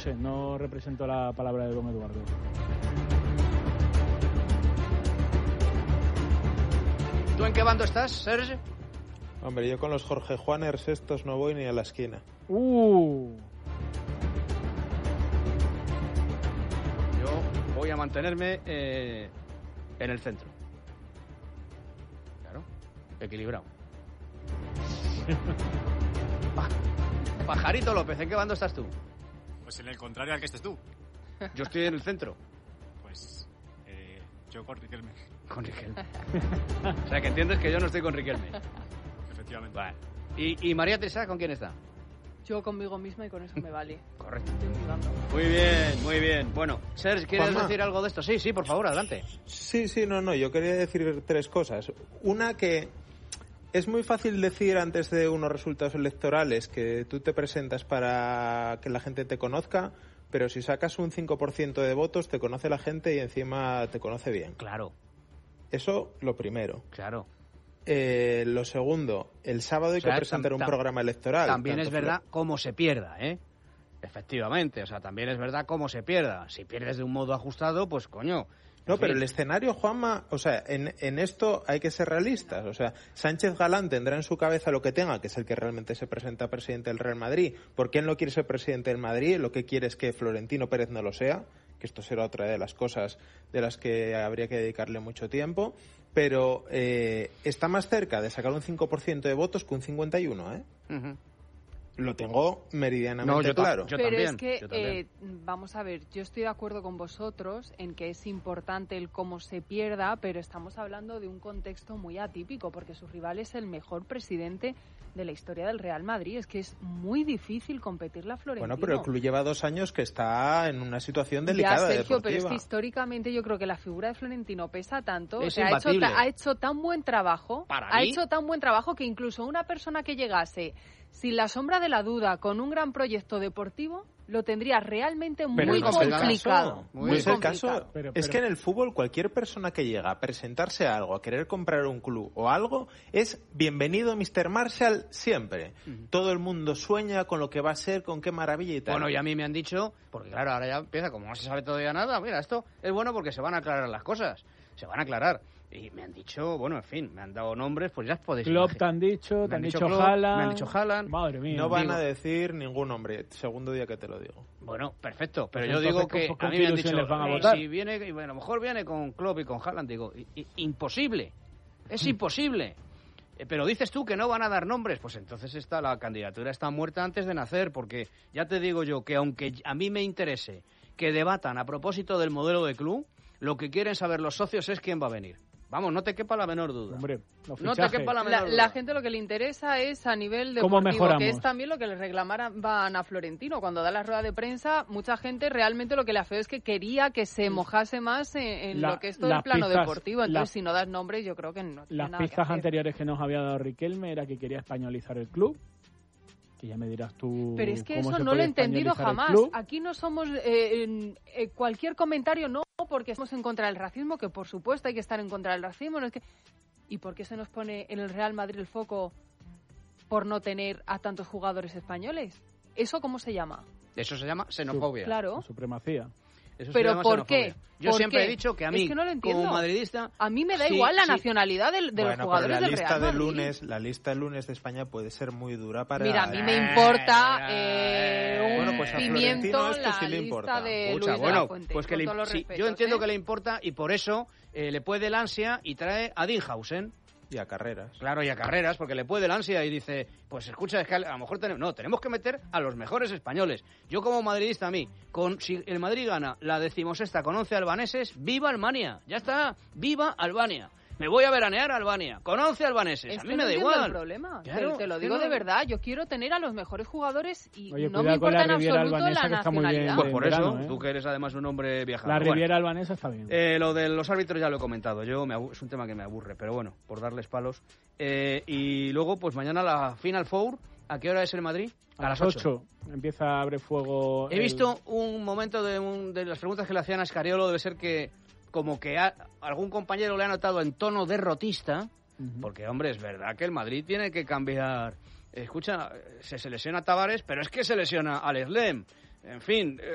sé, no represento la palabra de don Eduardo. ¿Tú en qué bando estás, Serge? Hombre, yo con los Jorge Juaners estos no voy ni a la esquina. Yo voy a mantenerme en el centro. Claro, equilibrado. Pajarito López, ¿en qué bando estás tú? Pues en el contrario al que estés tú. Yo estoy en el centro. Pues yo con Riquelme. Con Riquelme. O sea, que entiendes que yo no estoy con Riquelme. Efectivamente. Vale. ¿Y María Teresa con quién está? Yo conmigo misma y con eso me vale. Correcto. Estoy en mi bando. Muy bien, muy bien. Bueno, Serge, ¿quieres Juanma. decir algo de esto? Sí, por favor, adelante. Sí, no, yo quería decir 3 cosas. Una, que es muy fácil decir antes de unos resultados electorales que tú te presentas para que la gente te conozca, pero si sacas un 5% de votos te conoce la gente y encima te conoce bien. Claro. Eso, lo primero. Claro. Lo segundo, el sábado hay que presentar un programa electoral. También es verdad cómo se pierda, ¿eh? Efectivamente, o sea, también es verdad cómo se pierda. Si pierdes de un modo ajustado, pues coño. No, pero el escenario, Juanma, o sea, en esto hay que ser realistas. O sea, Sánchez Galán tendrá en su cabeza lo que tenga, que es el que realmente se presenta presidente del Real Madrid. Porque él no quiere ser presidente del Madrid, lo que quiere es que Florentino Pérez no lo sea, que esto será otra de las cosas de las que habría que dedicarle mucho tiempo. Pero está más cerca de sacar un 5% de votos que un 51%, ¿eh? Uh-huh. Lo tengo meridianamente claro. Pero también, es que, vamos a ver, yo estoy de acuerdo con vosotros en que es importante el cómo se pierda, pero estamos hablando de un contexto muy atípico, porque su rival es el mejor presidente de la historia del Real Madrid. Es que es muy difícil competirle a Florentino. Bueno, pero el club lleva 2 años que está en una situación delicada. Ya, Sergio, deportiva. pero es que históricamente yo creo que la figura de Florentino pesa tanto. Es ha hecho tan buen trabajo. Para mí, hecho tan buen trabajo que incluso una persona que llegase sin la sombra de la duda, con un gran proyecto deportivo, lo tendría realmente muy complicado. Muy complicado. Pero es que en el fútbol cualquier persona que llega a presentarse a algo, a querer comprar un club o algo, es bienvenido Mr. Marshall siempre. Todo el mundo sueña con lo que va a ser, con qué maravilla y tal. Bueno, y a mí me han dicho, porque claro, ahora ya empieza, como no se sabe todavía nada, mira, esto es bueno porque se van a aclarar las cosas. Se van a aclarar. Y me han dicho, bueno, en fin, me han dado nombres, pues ya os podéis Klopp imaginar. te han dicho, Klopp, Haaland. me han dicho Haaland. Madre mía. No van a decir ningún nombre, segundo día que te lo digo. Bueno, perfecto, pero pues yo digo que a mí me han dicho, les van a votar. Si viene, y bueno, a lo mejor viene con Klopp y con Haaland, digo, imposible, es imposible. Pero dices tú que no van a dar nombres, pues entonces la candidatura está muerta antes de nacer, porque ya te digo yo que aunque a mí me interese que debatan a propósito del modelo de club, lo que quieren saber los socios es quién va a venir. Vamos, no te quepa la menor duda. Hombre, no te quepa la menor duda. La gente lo que le interesa es a nivel deportivo, que es también lo que le reclamaban a Florentino. Cuando da la rueda de prensa, mucha gente realmente lo que le afeó es que quería que se mojase más en lo que es todo el plano deportivo. Entonces, si no das nombres, yo creo que no tiene las nada pistas que hacer. anteriores que nos había dado Riquelme era que quería españolizar el club. Que ya me dirás tú. Pero es que cómo eso se no lo he puede entendido españolizar jamás. Aquí no somos cualquier comentario, no porque estamos en contra del racismo, que por supuesto hay que estar en contra del racismo. No es que... ¿Y por qué se nos pone en el Real Madrid el foco por no tener a tantos jugadores españoles? ¿Eso cómo se llama? Eso se llama xenofobia. Claro. Supremacía. Eso ¿Pero por qué? Yo siempre he dicho que a mí, es que no lo entiendo. como madridista... A mí me da igual la nacionalidad de los jugadores del Real Madrid. La lista del lunes de España puede ser muy dura para... Mira, a mí me importa pues a pimiento esto sí la le lista importa. de Escucha, Luis de la Fuente. Pues que yo entiendo que le importa y por eso le puede el ansia y trae a Dinhausen. Y a Carreras. Claro, y a Carreras, porque le puede el ansia y dice, pues escucha, es que a lo mejor tenemos que meter a los mejores españoles. Yo como madridista, si el Madrid gana la 16ª con 11 albaneses, ¡viva Albania! Ya está, ¡viva Albania! Me voy a veranear a Albania, con 11 albaneses. A mí me da igual. El problema. Claro, te lo digo de verdad. Yo quiero tener a los mejores jugadores y Oye, no me importa en absoluto la nacionalidad. Pues por eso, tú que eres además un hombre viajado. La Riviera albanesa está bien. Lo de los árbitros ya lo he comentado. Es un tema que me aburre, pero bueno, por darles palos. Y luego, pues mañana la Final Four. ¿A qué hora es el Madrid? A las 8. Empieza a abrir fuego. He visto un momento de las preguntas que le hacían a Scariolo. Debe ser que como que algún compañero le ha notado en tono derrotista, porque, hombre, es verdad que el Madrid tiene que cambiar. Escucha, se lesiona Tavares, pero es que se lesiona Alex Lem. En fin,